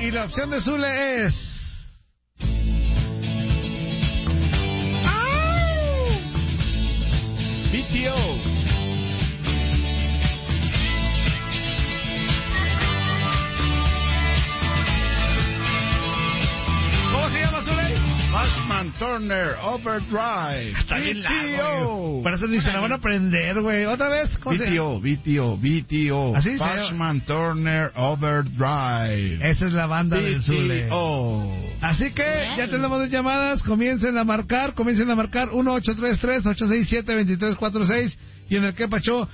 Y la opción de Zule es... BTO. ¿Cómo se llama, Zule? Bashman Turner Overdrive. Está bien largo. Por eso ni se la van a aprender, güey. Otra vez, ¿cómo se llama? BTO. ¿Así se llama? Bashman Turner Overdrive. Esa es la banda del Zule. BTO. Así que ya tenemos dos llamadas. Comiencen a marcar 1-833-867-2346 y en el que Pacho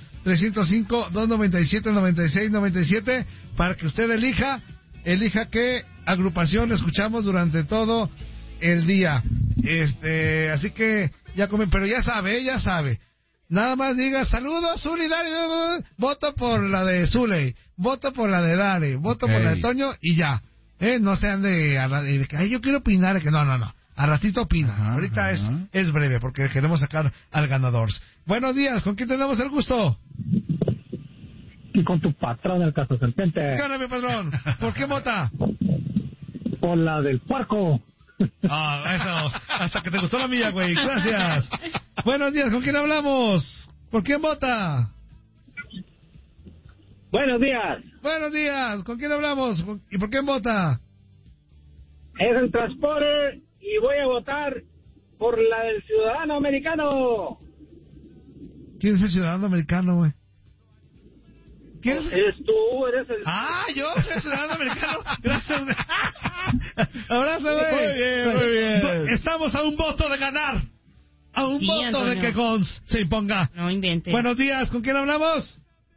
305-297-9697 para que usted elija qué agrupación escuchamos durante todo el día. Así que ya pero ya sabe. Nada más diga saludos, Zule y Dari. Voto por la de Zule, voto por la de Dari, voto por la de Toño y ya. No se ande de que yo quiero opinar, que no. A ratito opina. Ahorita es breve porque queremos sacar al ganador. Buenos días, ¿con quién tenemos el gusto? Y con tu patrón, el Caso Serpiente. ¿Qué onda, mi patrón? ¿Por qué vota? Por la del puerco. Eso. Hasta que te gustó la mía, güey. Gracias. Buenos días, ¿con quién hablamos? ¿Por quién vota? Buenos días. Buenos días, ¿con quién hablamos? ¿Y por quién vota? Es el transporte y voy a votar por la del ciudadano americano. ¿Quién es el ciudadano americano, güey? ¿Quién es? Eres tú, eres el... Yo soy ciudadano americano. Gracias. Abrazo, güey. Muy bien. Estamos a un voto de ganar. A un voto Antonio, de que Gons se imponga. No inventes. Buenos días, ¿con quién hablamos?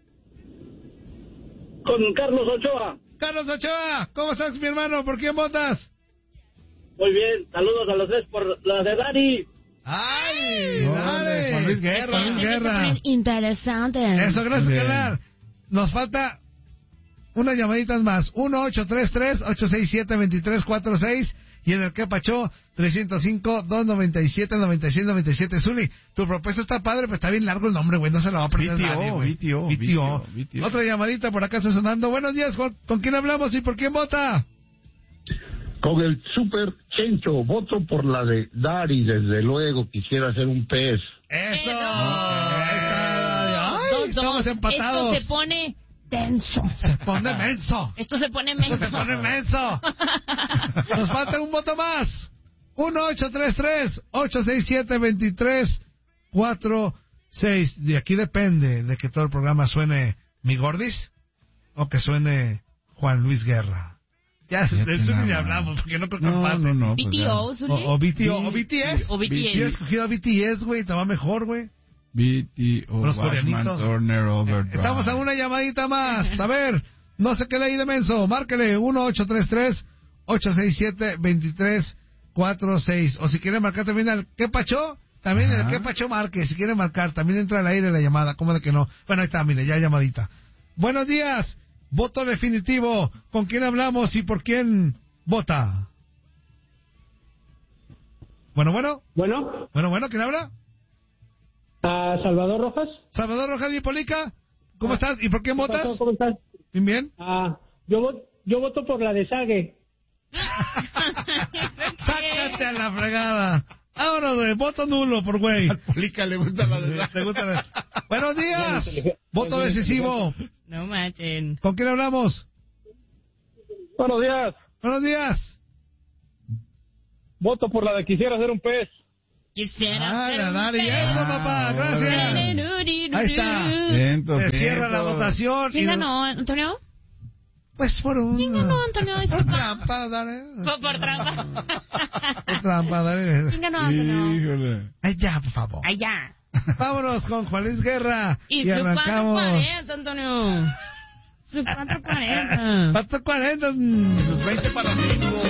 Con Carlos Ochoa. Carlos Ochoa, ¿cómo estás, mi hermano? ¿Por quién votas? Muy bien, saludos a los tres por la de Dani. ¡Ay! No, ¡Dale! Juan Luis Guerra. Juan Luis Guerra. Interesante. Eso, gracias, Bien. Ganar. Nos falta unas llamaditas más. 1-833-867-2346 y en el que Pachó 305-297-9697. Zuli, tu propuesta está padre, pero está bien largo el nombre, güey. No se lo va a aprender nadie, güey. BTO. Otra llamadita por acá está sonando. Buenos días, ¿con quién hablamos y por quién vota? Con el Super Chencho, voto por la de Dari, desde luego, quisiera ser un pez. ¡Eso! ¡Eso! ¡Ay, estamos empatados! Esto se pone tenso. Se pone menso. Esto se pone menso. Se pone menso. Nos falta un voto más. 1-833-867-2346. De aquí depende de que todo el programa suene Mi Gordis o que suene Juan Luis Guerra. Ya, de eso ni hablamos, porque no creo que empate. No. BTO, Zuli. O BTS. O BTS. Yo he escogido a BTS, güey, estaba mejor, güey. BTO. Los Bashman coreanitos. Turner Overdrive. Estamos a una llamadita más. A ver, no se quede ahí de menso. Márquele 1-833-867-2346. O si quiere marcar también al ¿qué Pacho? También el ¿qué Pacho marque? Si quiere marcar, también entra al aire la llamada. ¿Cómo de que no? Bueno, ahí está, mire, ya llamadita. Buenos días. Voto definitivo. ¿Con quién hablamos y por quién vota? Bueno, ¿quién habla? Salvador Rojas. Salvador Rojas y Polica. ¿Cómo estás? ¿Y por quién votas? ¿Cómo estás? Bien. Yo voto por la de Sague. Sácate a la fregada. Vámonos, güey. Voto nulo por güey. Al Polica le gusta la de... Buenos días. Voto decisivo. No manchen. ¿Con quién hablamos? Buenos días. Buenos días. Voto por la de quisiera ser un pez. Quisiera ser un Dale, pez. eso, papá. Gracias. Ahí está. Se cierra la votación. ¿Quién ganó, Antonio? Pues por un... ¿Quién ganó, Antonio? Por trampa, dale. Por trampa. Por trampa, dale. ¿Quién ganó, Antonio? Híjole. Ay, ya, por favor. Allá. Vámonos con Juan Luis Guerra. Y su arrancamos. 440, Antonio. Su 440. 440. Sus 20 para 5.